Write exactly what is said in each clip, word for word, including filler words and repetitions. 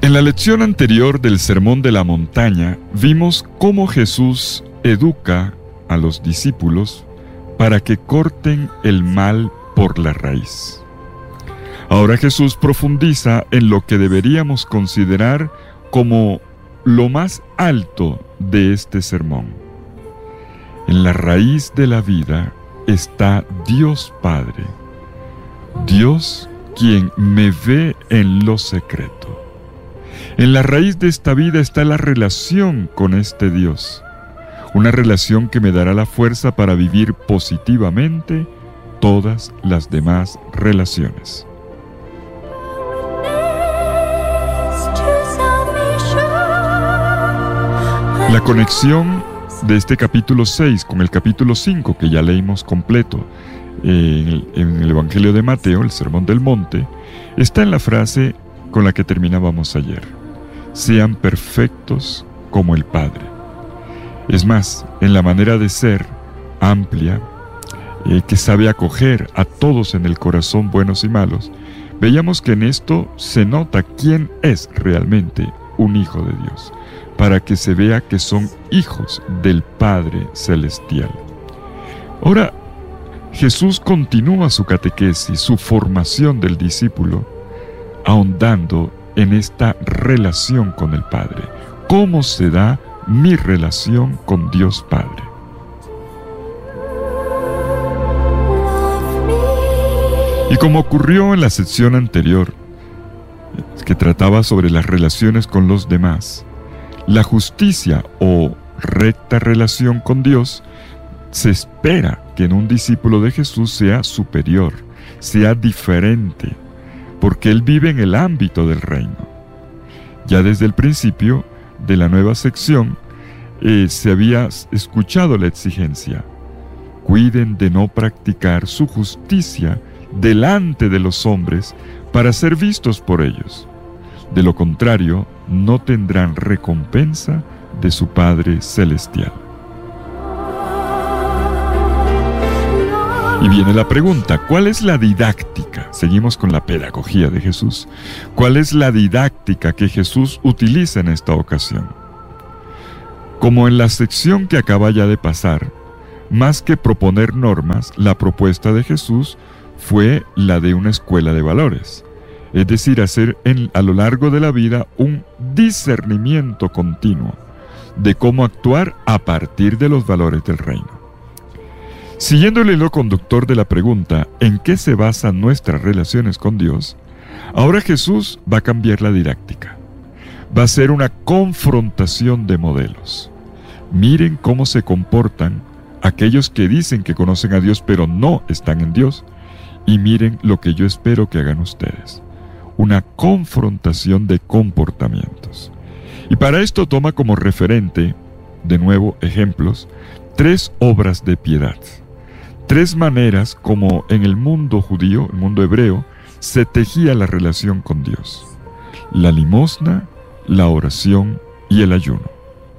En la lección anterior del Sermón de la Montaña vimos cómo Jesús educa a los discípulos para que corten el mal por la raíz. Ahora Jesús profundiza en lo que deberíamos considerar como lo más alto de este sermón. En la raíz de la vida está Dios Padre, Dios quien me ve en lo secreto. En la raíz de esta vida está la relación con este Dios, una relación que me dará la fuerza para vivir positivamente todas las demás relaciones. La conexión de este capítulo seis con el capítulo cinco, que ya leímos completo en el, en el Evangelio de Mateo, el Sermón del Monte, está en la frase con la que terminábamos ayer: sean perfectos como el Padre. Es más, en la manera de ser amplia, eh, que sabe acoger a todos en el corazón, buenos y malos, veíamos que en esto se nota quién es realmente un hijo de Dios, para que se vea que son hijos del Padre Celestial. Ahora, Jesús continúa su catequesis, su formación del discípulo, ahondando en esta relación con el Padre. ¿Cómo se da mi relación con Dios Padre? Y como ocurrió en la sección anterior, que trataba sobre las relaciones con los demás, la justicia o recta relación con Dios se espera que en un discípulo de Jesús sea superior, sea diferente, porque él vive en el ámbito del reino. Ya desde el principio de la nueva sección eh, se había escuchado la exigencia: cuiden de no practicar su justicia delante de los hombres para ser vistos por ellos. De lo contrario, no tendrán recompensa de su Padre Celestial. Y viene la pregunta: ¿cuál es la didáctica? Seguimos con la pedagogía de Jesús. ¿Cuál es la didáctica que Jesús utiliza en esta ocasión? Como en la sección que acaba ya de pasar, más que proponer normas, la propuesta de Jesús fue la de una escuela de valores. Es decir, hacer en, a lo largo de la vida un discernimiento continuo de cómo actuar a partir de los valores del reino. Siguiendo el hilo conductor de la pregunta ¿en qué se basan nuestras relaciones con Dios?, ahora Jesús va a cambiar la didáctica. Va a ser una confrontación de modelos. Miren cómo se comportan aquellos que dicen que conocen a Dios pero no están en Dios, y miren lo que yo espero que hagan ustedes. Una confrontación de comportamientos. Y para esto toma como referente, de nuevo ejemplos, tres obras de piedad. Tres maneras como en el mundo judío, el mundo hebreo, se tejía la relación con Dios: la limosna, la oración y el ayuno.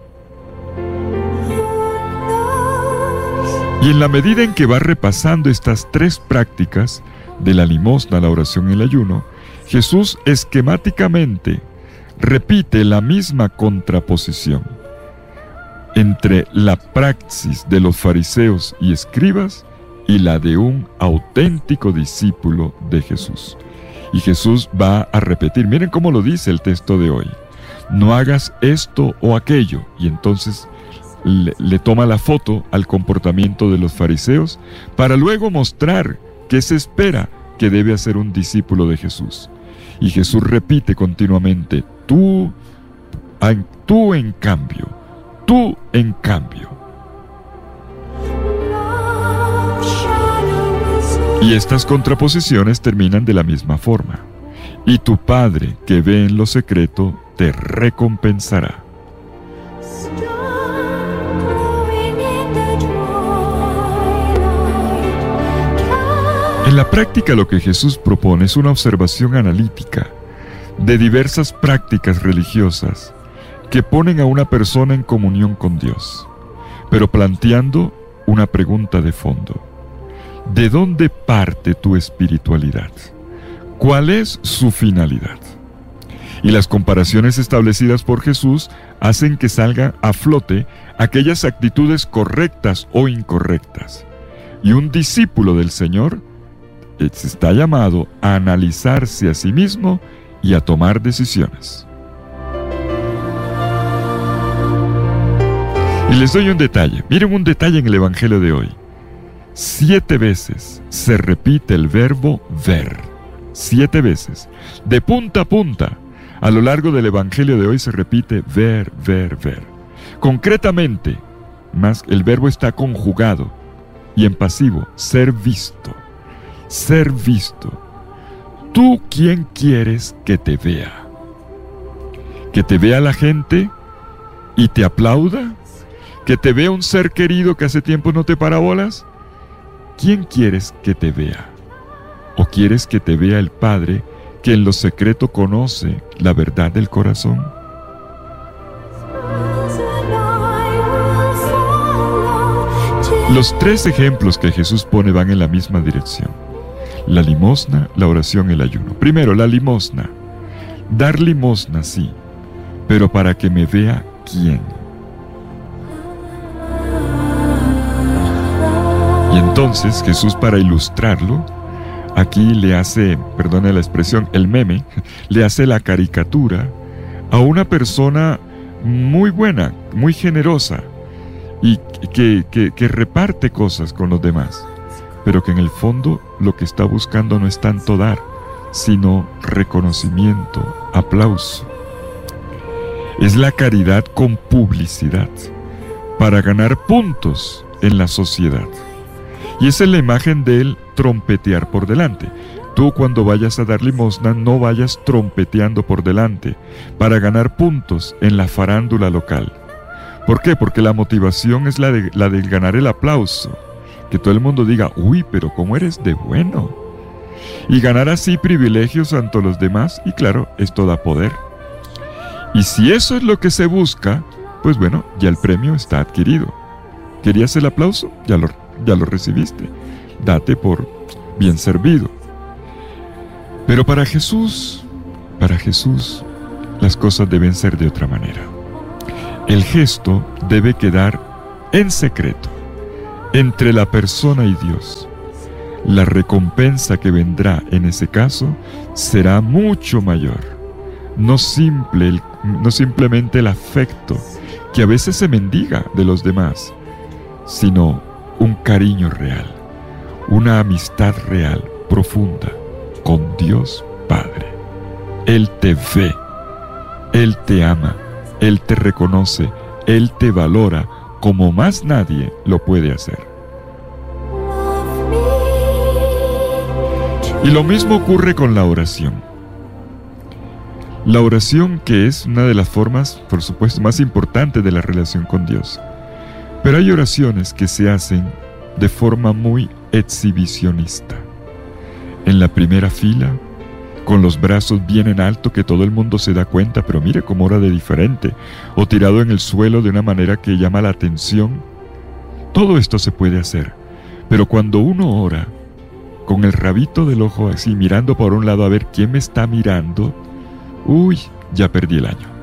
Y en la medida en que va repasando estas tres prácticas de la limosna, la oración y el ayuno, Jesús esquemáticamente repite la misma contraposición entre la praxis de los fariseos y escribas y la de un auténtico discípulo de Jesús. Y Jesús va a repetir, miren cómo lo dice el texto de hoy: no hagas esto o aquello. Y entonces le, le toma la foto al comportamiento de los fariseos para luego mostrar qué se espera que debe hacer un discípulo de Jesús. Y Jesús repite continuamente: tú, tú en cambio, tú en cambio. Y estas contraposiciones terminan de la misma forma: y tu Padre que ve en lo secreto te recompensará. En la práctica, lo que Jesús propone es una observación analítica de diversas prácticas religiosas que ponen a una persona en comunión con Dios, pero planteando una pregunta de fondo: ¿de dónde parte tu espiritualidad? ¿Cuál es su finalidad? Y las comparaciones establecidas por Jesús hacen que salgan a flote aquellas actitudes correctas o incorrectas. Y un discípulo del Señor está llamado a analizarse a sí mismo y a tomar decisiones. Y les doy un detalle. Miren un detalle en el Evangelio de hoy. Siete veces se repite el verbo ver. Siete veces. De punta a punta. A lo largo del Evangelio de hoy se repite ver, ver, ver. Concretamente, más el verbo está conjugado y en pasivo, ser visto. Ser visto. ¿Tú quién quieres que te vea? ¿Que te vea la gente y te aplauda? ¿Que te vea un ser querido que hace tiempo no te para bolas? ¿Quién quieres que te vea? ¿O quieres que te vea el Padre que en lo secreto conoce la verdad del corazón? Los tres ejemplos que Jesús pone van en la misma dirección: la limosna, la oración y el ayuno. Primero, la limosna. Dar limosna, sí, pero para que me vea quién. Y entonces Jesús, para ilustrarlo, aquí le hace, perdone la expresión, el meme, le hace la caricatura a una persona muy buena, muy generosa y que, que, que reparte cosas con los demás, pero que en el fondo lo que está buscando no es tanto dar, sino reconocimiento, aplauso. Es la caridad con publicidad, para ganar puntos en la sociedad. Y esa es la imagen del trompetear por delante. Tú, cuando vayas a dar limosna, no vayas trompeteando por delante para ganar puntos en la farándula local. ¿Por qué? Porque la motivación es la de, la de ganar el aplauso. Que todo el mundo diga, uy, pero ¿cómo eres de bueno? Y ganar así privilegios ante los demás, y claro, esto da poder. Y si eso es lo que se busca, pues bueno, ya el premio está adquirido. ¿Querías el aplauso? Ya lo Ya lo recibiste. Date por bien servido. Pero para Jesús, para Jesús, las cosas deben ser de otra manera. El gesto debe quedar en secreto, entre la persona y Dios. La recompensa que vendrá en ese caso será mucho mayor. No, simple, no simplemente el afecto que a veces se mendiga de los demás, sino un cariño real, una amistad real, profunda, con Dios Padre. Él te ve, Él te ama, Él te reconoce, Él te valora como más nadie lo puede hacer. Y lo mismo ocurre con la oración. La oración, que es una de las formas, por supuesto, más importantes de la relación con Dios. Pero hay oraciones que se hacen de forma muy exhibicionista. En la primera fila, con los brazos bien en alto, que todo el mundo se da cuenta, pero mire cómo ora de diferente, o tirado en el suelo de una manera que llama la atención. Todo esto se puede hacer, pero cuando uno ora, con el rabito del ojo así, mirando por un lado a ver quién me está mirando, uy, ya perdí el año.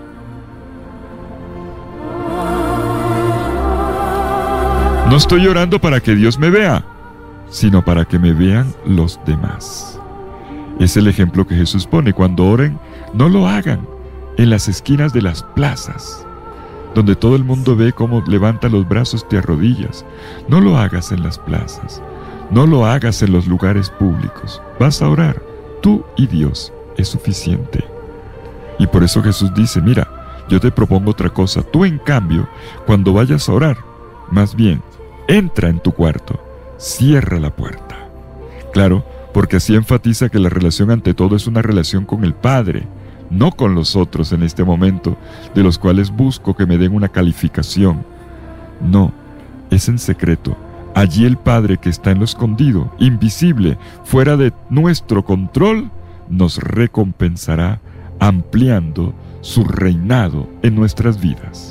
No estoy orando para que Dios me vea, sino para que me vean los demás. Es el ejemplo que Jesús pone. Cuando oren, no lo hagan en las esquinas de las plazas, donde todo el mundo ve cómo levanta los brazos, te arrodillas. No lo hagas en las plazas, no lo hagas en los lugares públicos. Vas a orar, tú y Dios, es suficiente. Y por eso Jesús dice, mira, yo te propongo otra cosa. Tú, en cambio, cuando vayas a orar, más bien, entra en tu cuarto, cierra la puerta. Claro, porque así enfatiza que la relación ante todo es una relación con el Padre, no con los otros en este momento, de los cuales busco que me den una calificación. No, es en secreto. Allí el Padre, que está en lo escondido, invisible, fuera de nuestro control, nos recompensará ampliando su reinado en nuestras vidas.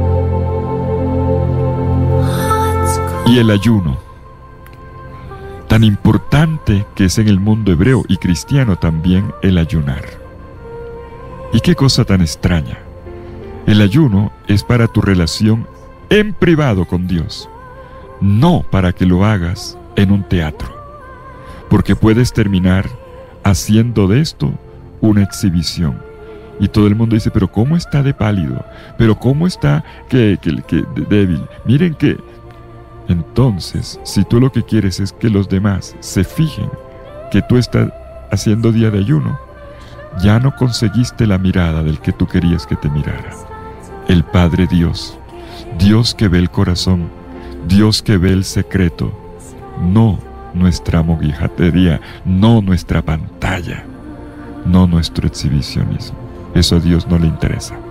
Y el ayuno. tan importante que es en el mundo hebreo y cristiano también el ayunar. Y qué cosa tan extraña. El ayuno es para tu relación en privado con Dios, no para que lo hagas en un teatro, porque puedes terminar haciendo de esto una exhibición. Y todo el mundo dice, pero ¿cómo está de pálido? ¿Pero cómo está que, que, que de débil? Miren que... Entonces, si tú lo que quieres es que los demás se fijen que tú estás haciendo día de ayuno, ya no conseguiste la mirada del que tú querías que te mirara. El Padre Dios, Dios que ve el corazón, Dios que ve el secreto, no nuestra mojigatería, no nuestra pantalla, no nuestro exhibicionismo. Eso a Dios no le interesa.